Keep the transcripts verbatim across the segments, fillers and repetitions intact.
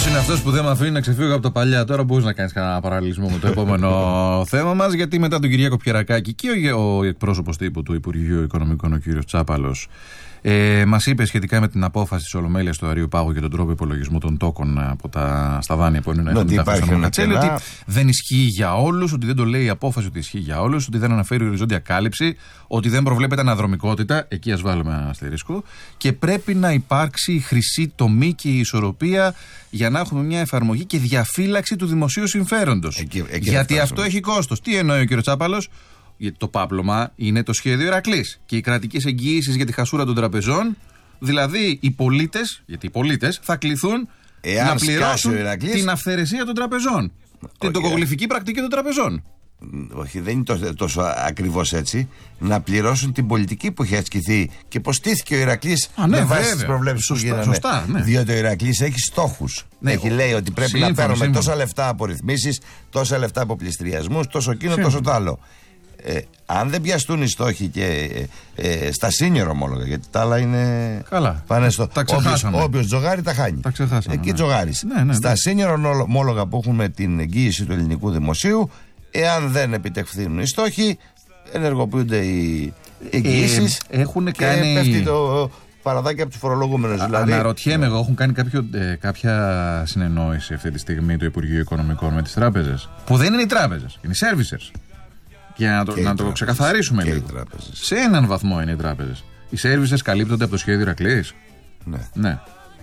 Ποιος είναι αυτός που δεν με αφήνει να ξεφύγω από τα παλιά? Τώρα μπορείς να κάνεις κανένα παραλληλισμό με το επόμενο θέμα μας, γιατί μετά τον Κυριάκο Πιερακάκη και ο, ο εκπρόσωπος τύπου του Υπουργείου Οικονομικών, ο κύριος Τσάπαλος, ε, μας είπε σχετικά με την απόφαση της Ολομέλειας του Αερίου Πάγου για τον τρόπο υπολογισμού των τόκων από τα, στα δάνεια που είναι ότι υπάρχει ένα Κατσέλη, ότι δεν ισχύει για όλους, ότι δεν το λέει η απόφαση ότι ισχύει για όλους, ότι δεν αναφέρει οριζόντια κάλυψη, ότι δεν προβλέπεται αναδρομικότητα, εκεί ας βάλουμε ένα αστερίσκο, και πρέπει να υπάρξει η χρυσή τομή και η ισορροπία για να έχουμε μια εφαρμογή και διαφύλαξη του δημοσίου συμφέροντος. Εκεί, εκεί γιατί αυτό έχει κόστος. Τι εννοεί ο κ. Τσάπαλος? Γιατί το πάπλωμα είναι το σχέδιο Ηρακλής και οι κρατικές εγγυήσεις για τη χασούρα των τραπεζών. Δηλαδή οι πολίτες, γιατί οι πολίτες θα κληθούν εάν να πληρώσουν την αυθαιρεσία των τραπεζών. Okay. Την τοκογλυφική πρακτική των τραπεζών. Όχι, δεν είναι τόσο, τόσο ακριβώς έτσι. Να πληρώσουν την πολιτική που έχει ασκηθεί και πως στήθηκε ο Ηρακλής Α, ναι, με βάση τις προβλέψεις που γίνανε. Σωστά, ναι. Διότι ο Ηρακλής έχει στόχους. Ναι, έχει ο... λέει ότι πρέπει σύμφωνο, να παίρνουμε σύμφωνο. τόσα λεφτά από ρυθμίσεις, τόσα λεφτά από πληστηριασμούς, τόσο εκείνο, σύμφωνο. τόσο το άλλο. Ε, αν δεν πιαστούν οι στόχοι και ε, ε, στα senior ομόλογα, γιατί τα άλλα είναι. Καλά. Πάνε στο. Όποιος, όποιος τζογάρει τα χάνει. Τα ξεχάσαμε. Εκεί ναι. τζογάρεις. Ναι, ναι, στα ναι. senior ομόλογα που έχουν την εγγύηση του ελληνικού δημοσίου, εάν δεν επιτευχθούν οι στόχοι, ενεργοποιούνται οι εγγύησεις. Ε, έχουν και κάνει. Πέφτει το παραδάκι από τους φορολογούμενους. Δηλαδή. Αναρωτιέμαι εγώ, έχουν κάνει κάποιο, ε, κάποια συνεννόηση αυτή τη στιγμή το Υπουργείο Οικονομικών με τις τράπεζες? Που δεν είναι οι τράπεζες, είναι οι servicers. Για να το, να το ξεκαθαρίσουμε λίγο. Σε έναν βαθμό είναι οι τράπεζες. Οι services καλύπτονται από το σχέδιο Ηρακλής. Ναι. ναι.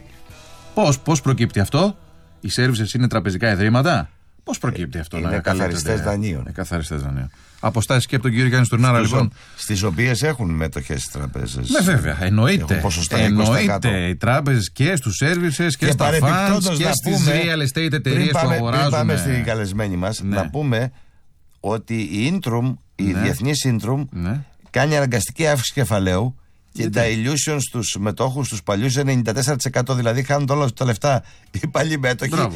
Πώς, πώς προκύπτει αυτό? Οι services είναι τραπεζικά ιδρύματα. Πώς προκύπτει αυτό? Είναι καθαριστές δανείων. Είναι καθαριστές δανείων. Αποστάσεις και από τον κύριο Γιάννη Στουρνάρα, λοιπόν. Στις οποίες έχουν μετοχές οι τράπεζες. Ναι, βέβαια. Εννοείται. Εννοείται οι τράπεζες και στους services και, και στα funds και στις real estate εταιρείες που αγοράζουν. Πριν πάμε στην καλεσμένη μας, ναι. να πούμε ότι η Intrum, η ναι. διεθνής Intrum, ναι. κάνει αναγκαστική αύξηση κεφαλαίου και τα dilution στους μετόχους τους παλιούς είναι ενενήντα τέσσερα τοις εκατό, δηλαδή χάνουν όλα τα λεφτά οι παλιοί μέτοχοι. Μπράβο.